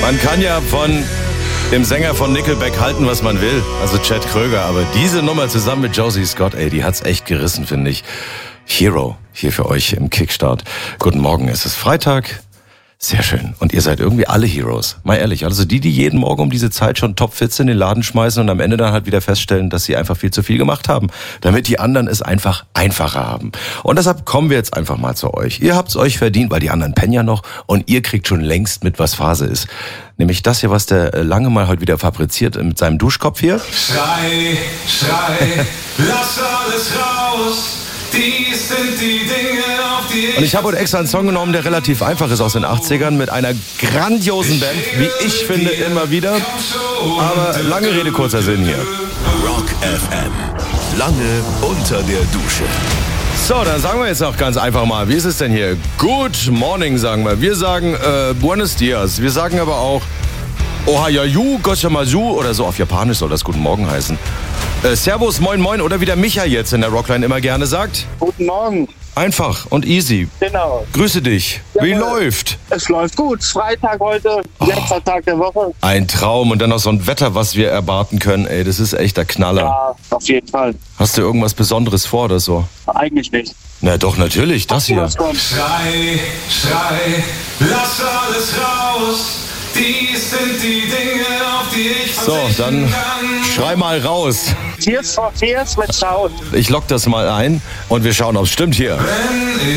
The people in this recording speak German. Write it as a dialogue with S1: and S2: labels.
S1: Man kann ja von dem Sänger von Nickelback halten, was man will, also Chad Kroeger, aber diese Nummer zusammen mit Josie Scott, ey, die hat's echt gerissen, finde ich. Hero, hier für euch im Kickstart. Guten Morgen, es ist Freitag. Sehr schön. Und ihr seid irgendwie alle Heroes. Mal ehrlich, also die jeden Morgen um diese Zeit schon topfit in den Laden schmeißen und am Ende dann halt wieder feststellen, dass sie einfach viel zu viel gemacht haben, damit die anderen es einfach einfacher haben. Und deshalb kommen wir jetzt einfach mal zu euch. Ihr habt's euch verdient, weil die anderen pennen ja noch und ihr kriegt schon längst mit, was Phase ist. Nämlich das hier, was der Lange mal heute wieder fabriziert mit seinem Duschkopf hier.
S2: Schrei, schrei, lass alles raus. Dies sind die Dinge, auf die
S1: Und ich habe heute extra einen Song genommen, der relativ einfach ist aus den 80ern, mit einer grandiosen Band, wie ich finde, immer wieder. Aber lange Rede, kurzer Sinn hier.
S3: Rock FM. Lange unter der Dusche.
S1: So, dann sagen wir jetzt auch ganz einfach mal, wie ist es denn hier? Good morning, sagen wir. Wir sagen Buenos Dias. Wir sagen aber auch Ohayayu, Goshamasu oder so auf Japanisch soll das Guten Morgen heißen. Servus, moin, moin oder wie der Micha jetzt in der Rockline immer gerne sagt.
S4: Guten Morgen.
S1: Einfach und easy.
S4: Genau.
S1: Grüße dich. Wie läuft?
S4: Es läuft gut. Freitag heute, letzter Tag der Woche.
S1: Ein Traum und dann noch so ein Wetter, was wir erwarten können. Ey, das ist echt der Knaller.
S4: Ja, auf jeden Fall.
S1: Hast du irgendwas Besonderes vor oder so?
S4: Eigentlich nicht.
S1: Na doch, natürlich, das hier.
S4: Was kommt?
S2: Schrei, schrei, lass alles raus. Dies sind die Dinge, auf die ich
S1: So,
S2: verzichten
S1: dann
S2: kann.
S1: schrei mal raus.
S4: Tears for Fears mit Sound.
S1: Ich lock das mal ein und wir schauen, ob es stimmt hier.
S2: Wenn